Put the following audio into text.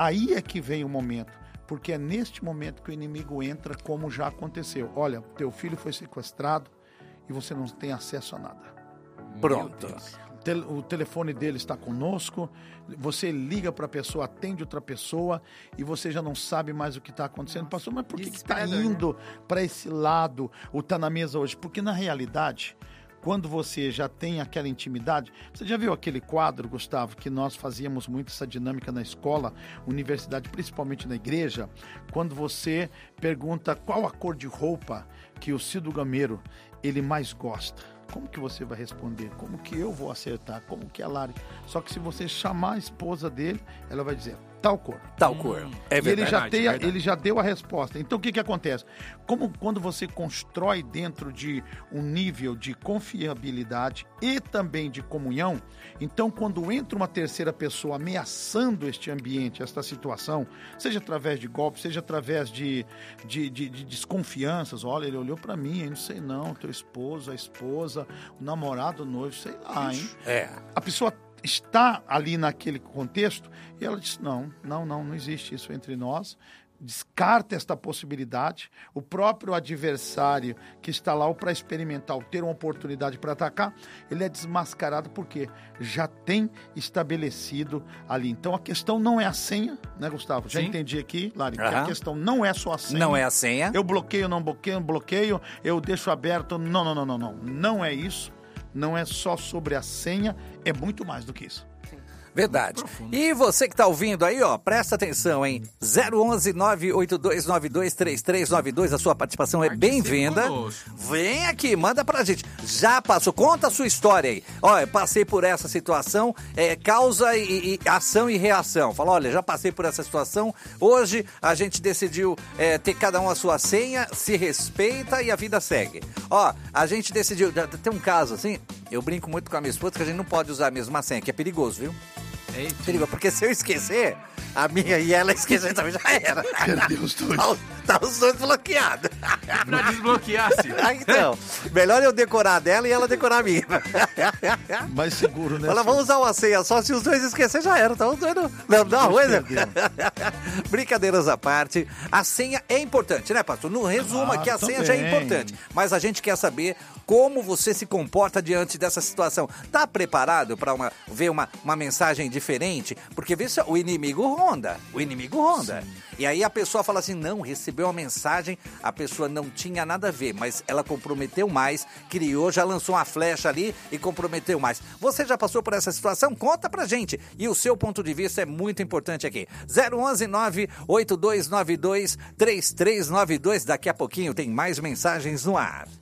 Aí é que vem o momento, porque é neste momento que o inimigo entra, como já aconteceu. Olha, teu filho foi sequestrado e você não tem acesso a nada. Pronto. O telefone dele está conosco, você liga para a pessoa, atende outra pessoa e você já não sabe mais o que está acontecendo. Pastor, mas por que está indo para esse lado, o Tá na Mesa hoje? Porque na realidade, quando você já tem aquela intimidade, você já viu aquele quadro, Gustavo, que nós fazíamos muito essa dinâmica na escola, universidade, principalmente na igreja, quando você pergunta qual a cor de roupa que o Cido Gameiro ele mais gosta. Como que você vai responder? Como que eu vou acertar? Como que a Lari? Só que se você chamar a esposa dele, ela vai dizer tal cor. Tal cor. É verdade. E ele já deu a resposta. Então o que acontece? Como quando você constrói dentro de um nível de confiabilidade e também de comunhão, então quando entra uma terceira pessoa ameaçando este ambiente, esta situação, seja através de golpes, seja através de desconfianças, olha, ele olhou pra mim, eu não sei não, teu esposo, a esposa, o namorado, o noivo, sei lá, hein? A pessoa está ali naquele contexto e ela diz, não existe isso entre nós, descarta esta possibilidade. O próprio adversário que está lá para experimentar, ou ter uma oportunidade para atacar, ele é desmascarado porque já tem estabelecido ali. Então a questão não é a senha, né, Gustavo? Já entendi aqui, Lari, que a questão não é só a senha. Não é a senha. Eu bloqueio, não bloqueio, eu deixo aberto, não é isso. Não é só sobre a senha, é muito mais do que isso. Verdade. E você que tá ouvindo aí, ó, presta atenção, hein? 011-98292-3392, a sua participação é bem-vinda. Vem aqui, manda pra gente. Já passou, conta a sua história aí. Ó, eu passei por essa situação, causa e ação e reação. Fala, olha, já passei por essa situação, hoje a gente decidiu ter cada um a sua senha, se respeita e a vida segue. Ó, a gente decidiu, tem um caso assim, eu brinco muito com a minha esposa que a gente não pode usar a mesma senha, que é perigoso, viu? Perigo, porque se eu esquecer, a minha e ela esquecer também já era. Meu Deus do céu. Tá os dois bloqueados. Pra desbloquear-se. Então, melhor eu decorar dela e ela decorar a minha. Mais seguro, né? Fala, vamos usar uma senha só, se os dois esquecer já era. Tá os dois não, brincadeiras à parte, a senha é importante, né, pastor? No resumo aqui, a senha já é importante. Mas a gente quer saber como você se comporta diante dessa situação. Tá preparado para ver uma mensagem diferente? Porque vê se o inimigo ronda. Sim. E aí a pessoa fala assim, não, recebeu uma mensagem, a pessoa não tinha nada a ver, mas ela comprometeu mais, criou, já lançou uma flecha ali e comprometeu mais. Você já passou por essa situação? Conta pra gente. E o seu ponto de vista é muito importante aqui. 011-98292-3392. Daqui a pouquinho tem mais mensagens no ar.